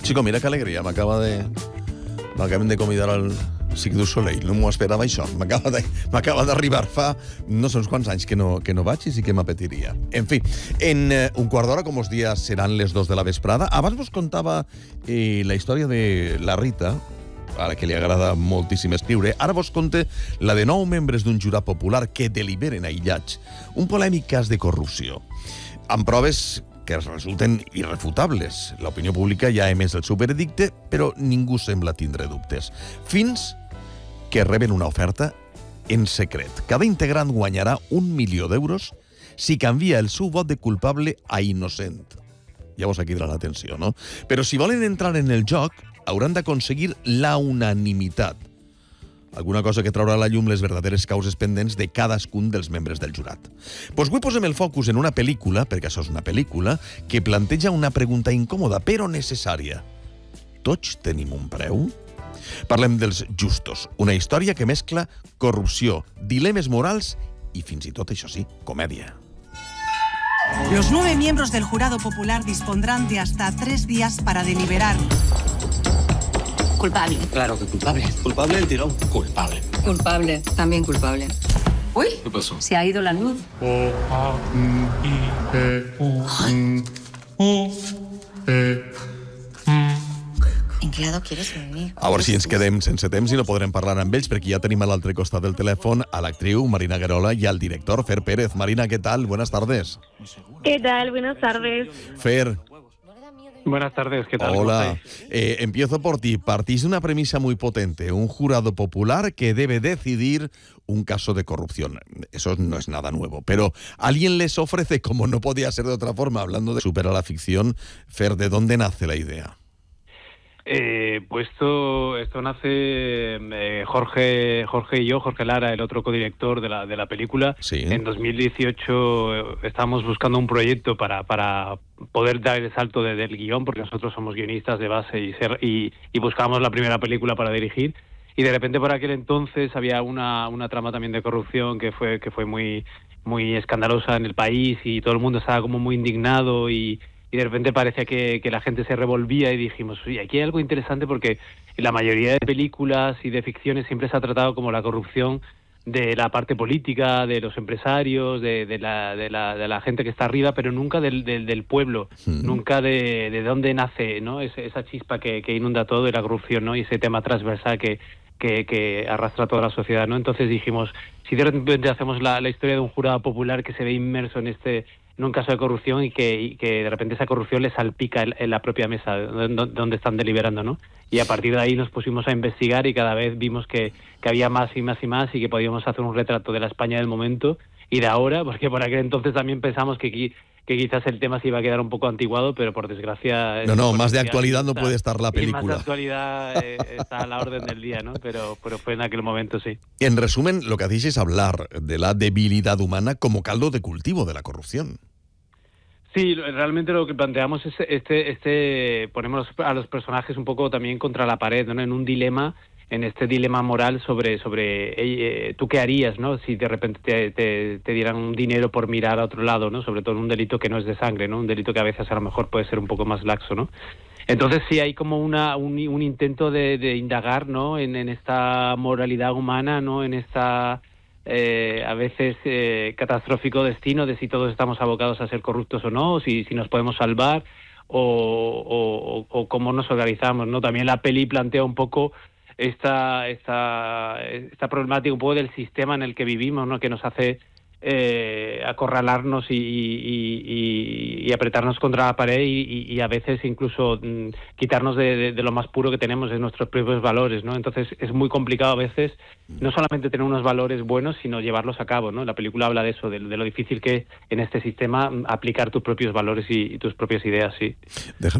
Chico, mira que alegria, m'acaben de convidar al Cirque du Soleil, no m'ho esperava això, m'acaba d'arribar fa no sé uns quants anys que no vaig i sí que m'apetiria. En fi, en un quart d'hora, com us dia, seran les 2 de la vesprada. Abans vos contava la història de la Rita, a la que li agrada moltíssim escriure. Ara vos conte la de 9 membres d'un jurat popular que deliberen aïllats un polèmic cas de corrupció, amb proves que resulten irrefutables. L'opinió pública ja ha emès el seu veredicte, però ningú sembla tindre dubtes. Fins que reben una oferta en secret. Cada integrant guanyarà 1 milió d'euros si canvia el seu vot de culpable a innocent. Ja vos ha cridat l'atenció, no? Però si volen entrar en el joc, hauran d'aconseguir la unanimitat. Alguna cosa que traurà a la llum les verdaderes causes pendents de cadascun dels membres del jurat. Doncs avui posem el focus en una pel·lícula, perquè això és una pel·lícula, que planteja una pregunta incòmoda, però necessària. Tots tenim un preu? Parlem dels Justos, una història que mescla corrupció, dilemes morals i fins i tot, això sí, comèdia. Los 9 miembros del jurado popular dispondrán de hasta 3 días para deliberar. Culpable. Claro que culpable. Culpable el tirón. Culpable. Culpable. También culpable. Uy, ¿Qué pasó? se ha ido la luz. ¿En qué lado quieres venir? A veure si ens quedem sense temps i no podrem parlar amb ells, perquè ja tenim a l'altre costat del telèfon a l'actriu Marina Guerola i al director Fer Pérez. Marina, ¿qué tal? Buenas tardes. ¿Qué tal? Buenas tardes. Fer. Buenas tardes, ¿qué tal? Hola. Empiezo por ti. Partís de una premisa muy potente. Un jurado popular que debe decidir un caso de corrupción. Eso no es nada nuevo. Pero alguien les ofrece, como no podía ser de otra forma, hablando de superar la ficción, Fer, ¿de dónde nace la idea? Pues esto nace Jorge y yo, Jorge Lara, el otro codirector de la película. Sí. En 2018 estábamos buscando un proyecto para poder dar el salto del guión, porque nosotros somos guionistas de base y buscábamos la primera película para dirigir. Y de repente por aquel entonces había una trama también de corrupción que fue muy, muy escandalosa en el país y todo el mundo estaba como muy indignado y de repente parecía que la gente se revolvía y dijimos, oye, aquí hay algo interesante porque en la mayoría de películas y de ficciones siempre se ha tratado como la corrupción de la parte política, de los empresarios, de la gente que está arriba, pero nunca del pueblo, nunca de dónde nace, ¿no? Esa chispa que inunda todo de la corrupción, ¿no? Y ese tema transversal que arrastra a toda la sociedad, ¿no? Entonces dijimos, si de repente hacemos la historia de un jurado popular que se ve inmerso en un caso de corrupción y que de repente esa corrupción le salpica en la propia mesa donde están deliberando, ¿no? Y a partir de ahí nos pusimos a investigar y cada vez vimos que había más y más y más y que podíamos hacer un retrato de la España del momento y de ahora, porque por aquel entonces también pensamos que quizás el tema se iba a quedar un poco antiguado, pero por desgracia... No, más de actualidad no puede estar la película. Más de actualidad está a la orden del día, ¿no? Pero fue en aquel momento, sí. En resumen, lo que hacéis es hablar de la debilidad humana como caldo de cultivo de la corrupción. Sí, realmente lo que planteamos es ponemos a los personajes un poco también contra la pared, ¿no? En un dilema, en este dilema moral sobre tú qué harías, ¿no? Si de repente te dieran un dinero por mirar a otro lado, ¿no? Sobre todo en un delito que no es de sangre, ¿no? Un delito que a veces a lo mejor puede ser un poco más laxo, ¿no? Entonces sí hay como un intento de indagar, ¿no? En esta moralidad humana, ¿no? En esta a veces catastrófico destino de si todos estamos abocados a ser corruptos o no, si nos podemos salvar o cómo nos organizamos, ¿no? También la peli plantea un poco esta problemática un poco del sistema en el que vivimos, ¿no? Que nos hace acorralarnos y apretarnos contra la pared y a veces incluso quitarnos de lo más puro que tenemos, de nuestros propios valores, ¿no? Entonces es muy complicado a veces no solamente tener unos valores buenos, sino llevarlos a cabo, ¿no? La película habla de eso, de lo difícil que es en este sistema aplicar tus propios valores y tus propias ideas, sí.